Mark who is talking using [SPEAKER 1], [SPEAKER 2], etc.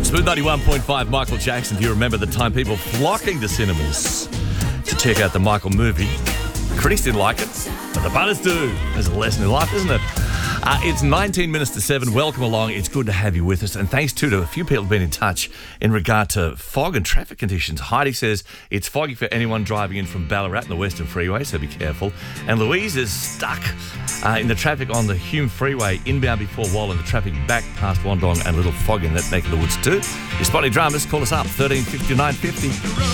[SPEAKER 1] Smooth 91.5, Michael Jackson. Do you remember the time people flocking to cinemas to check out the Michael movie? Critics didn't like it, but the punters do. There's a lesson in life, isn't it? It's 19 minutes to 7. Welcome along. It's good to have you with us. And thanks to a few people who've been in touch in regard to fog and traffic conditions. Heidi says it's foggy for anyone driving in from Ballarat and the Western Freeway, so be careful. And Louise is stuck in the traffic on the Hume Freeway inbound before Wallen. The traffic back past Wandong and a little fog in that neck of the woods too. Your spotty dramas, call us up 13 59 50.